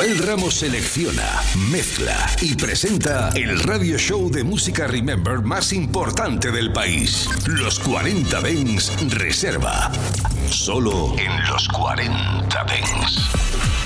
Joel Ramos selecciona, mezcla y presenta el radio show de música Remember más importante del país. Los 40 Dents Reserva. Solo en los 40 Dents.